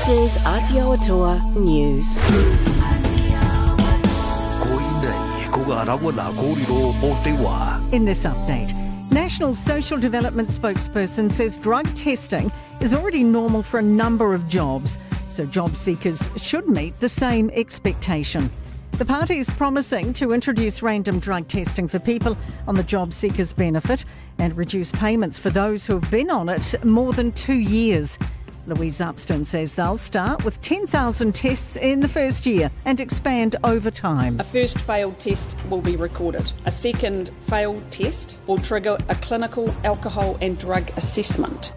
This is Aotearoa News. In this update, National Social Development spokesperson says drug testing is already normal for a number of jobs, so job seekers should meet the same expectation. The party is promising to introduce random drug testing for people on the job seekers' benefit and reduce payments for those who have been on it more than 2 years. Louise Upston says they'll start with 10,000 tests in the first year and expand over time. A first failed test will be recorded. A second failed test will trigger a clinical alcohol and drug assessment.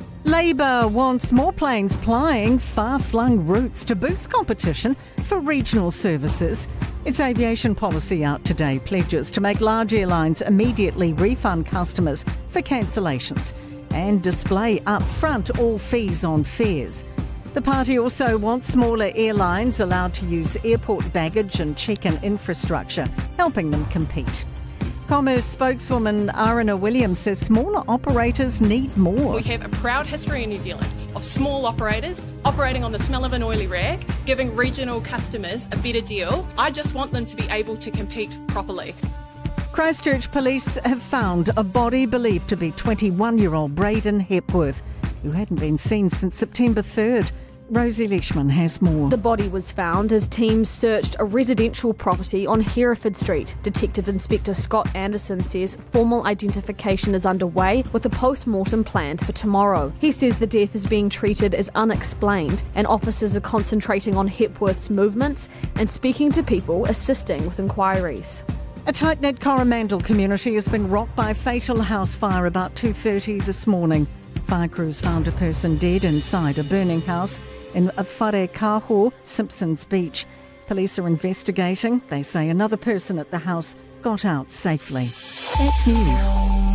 Labor wants more planes flying far-flung routes to boost competition for regional services. Its aviation policy out today pledges to make large airlines immediately refund customers for cancellations and display upfront all fees on fares. The party also wants smaller airlines allowed to use airport baggage and check-in infrastructure, helping them compete. Commerce spokeswoman Arana Williams says smaller operators need more. We have a proud history in New Zealand of small operators operating on the smell of an oily rag, giving regional customers a better deal. I just want them to be able to compete properly. Christchurch police have found a body believed to be 21-year-old Braden Hepworth, who hadn't been seen since September 3rd. Rosie Leishman has more. The body was found as teams searched a residential property on Hereford Street. Detective Inspector Scott Anderson says formal identification is underway with a post-mortem planned for tomorrow. He says the death is being treated as unexplained and officers are concentrating on Hepworth's movements and speaking to people assisting with inquiries. A tight-knit Coromandel community has been rocked by a fatal house fire about 2:30 this morning. Fire crews found a person dead inside a burning house in Whare Kaho, Simpsons Beach. Police are investigating. They say another person at the house got out safely. That's news.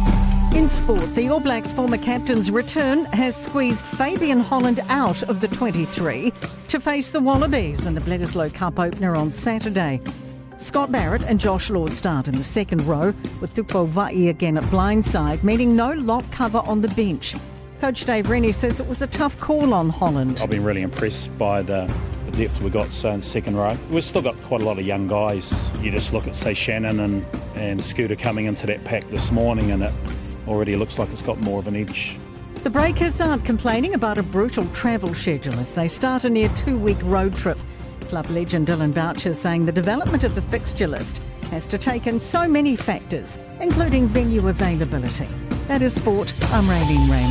In sport, the All Blacks' former captain's return has squeezed Fabian Holland out of the 23 to face the Wallabies in the Bledisloe Cup opener on Saturday. Scott Barrett and Josh Lord start in the second row, with Tupou Vai again at blindside, meaning no lock cover on the bench. Coach Dave Rennie says it was a tough call on Holland. I've been really impressed by the depth we got in the second row. We've still got quite a lot of young guys. You just look at, say, Shannon and Scooter coming into that pack this morning, and it already looks like it's got more of an edge. The Breakers aren't complaining about a brutal travel schedule as they start a near 2-week road trip. Club legend Dylan Boucher saying the development of the fixture list has to take in so many factors, including venue availability. That is sport. I'm Raylene Ram.